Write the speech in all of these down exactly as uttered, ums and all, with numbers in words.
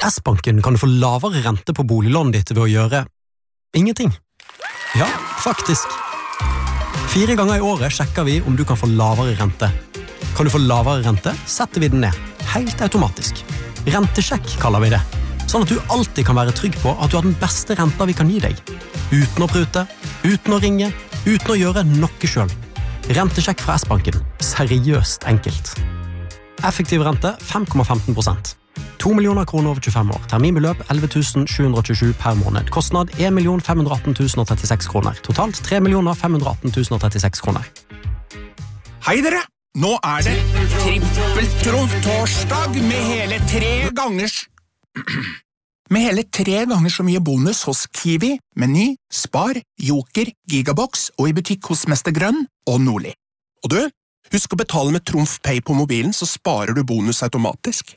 S-banken kan du få lavere rente på boliglånet ditt ved å gjøre ingenting. Ja, faktisk. Fire ganger i året sjekker vi om du kan få lavere rente. Kan du få lavere rente, setter vi den ned. Helt automatisk. Rentesjekk kaller vi det. Sånn at du alltid kan være trygg på at du har den beste renta vi kan gi deg. Uten å prute, uten å ringe, uten å gjøre noe selv. Rentesjekk fra S-banken. Seriøst enkelt. Effektiv rente fem komma femten prosent. to millioner kroner over tjuefem år. Terminbeløp elleve tusen sju hundre tjuesju per måned. Kostnad en million fem hundre atten tusen trettiseks kroner. Totalt tre millioner fem hundre atten tusen trettiseks kroner. Hei dere! Nå er det trippeltrumf-torsdag med hele tre gangers... Med hele tre ganger så mye bonus hos Kiwi, Meny, Spar, Joker, Gigabox og i butikk hos Mester Grønn og Nordli. Og du, husk å betale med Trumf Pay på mobilen, så sparer du bonus automatisk.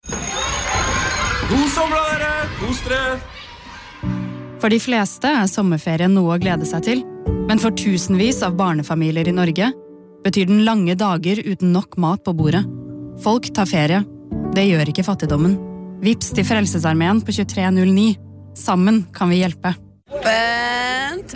God sommer, dere! Kos dere! For de fleste er sommerferien noe å glede seg til, men for tusenvis av barnefamilier i Norge betyr den lange dager uten nok mat på bordet. Folk tar ferie. Det gjør ikke fattigdommen. Vips til Frelsesarmeen på tjuetre null ni. Sammen kan vi hjelpe. Vent,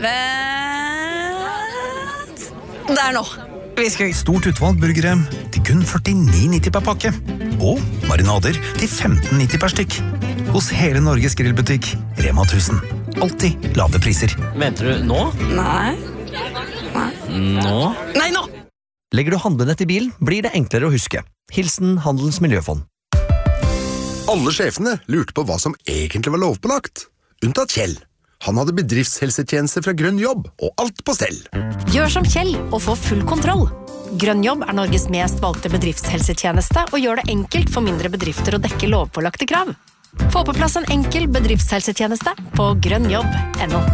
vent. Der nå. Vi skal... Stort utvalg burgere til kun førtini nitti per pakke. Og marinader til femten nitti per stykk. Hos hele Norges grillbutikk, Rema tusen. Alltid lave priser. Venter du nå? Nei. Nei. Nå? Nei, nå! Legger du handlenett i bilen, blir det enklere å huske. Hilsen Handelens Miljøfond. Alle sjefene lurte på hva som egentlig var lovpålagt. Unntatt Kjell. Han hadde bedriftshelsetjeneste fra Grønn Jobb, og alt på stell. Gjør som Kjell og få full kontroll. Grønn Jobb er Norges mest valgte bedriftshelsetjeneste og gjør det enkelt for mindre bedrifter å dekke lovpålagte krav. Få på plass en enkel bedriftshelsetjeneste på grønnjobb punktum no.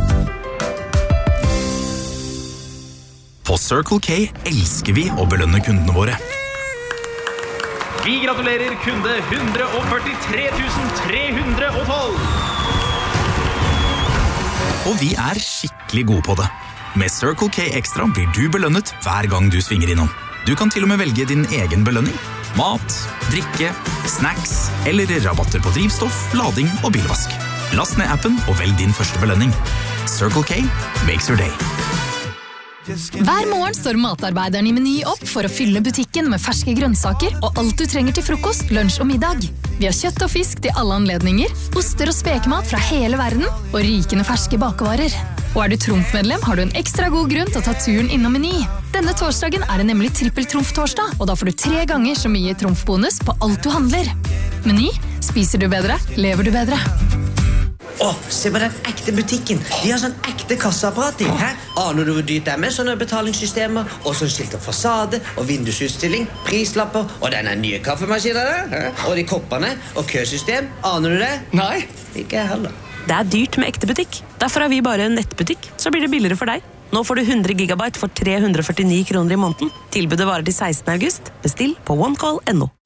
På Circle K elsker vi å belønne kundene våre. Vi gratulerer kunde one hundred forty-tre tusen tre hundre og tolv! Og vi er skikkelig gode på det. Med Circle K Extra blir du belønnet hver gang du svinger innom. Du kan til og med velge din egen belønning. Mat, drikke, snacks eller rabatter på drivstoff, lading og bilvask. Last ned appen og velg din første belønning. Circle K makes your day. Hver morgen står matarbeideren i Meny opp for å fylle butikken med ferske grønnsaker og alt du trenger til frokost, lunsj og middag. Vi har kjøtt og fisk til alle anledninger, oster og spekemat fra hele verden og rikende ferske bakevarer. Og er du Trumf-medlem, har du en ekstra god grunn til å ta turen innom Meny. Denne torsdagen er det nemlig trippel-Trumf-torsdag, og da får du tre ganger så mye Trumf-bonus på alt du handler. Meny, spiser du bedre, lever du bedre. Åh, se på den ekte butikken. De har sånn ekte kasseapparat i. Hæ? Aner du hvor dyrt det er med sånne betalingssystemer, og sånn skilt av fasade, og vindusutstilling, prislapper, og denne nye kaffemaskinen der, og de koppene, og køsystem. Aner du det? Nei. Ikke jeg heller. Det er dyrt med ekte butikk. Derfor er vi bare en nettbutikk, så blir det billigere for deg. Nå får du hundre gigabyte for tre hundre førtini kroner i måneden. Tilbudet varer til sekstende august. Bestill på onecall punktum no.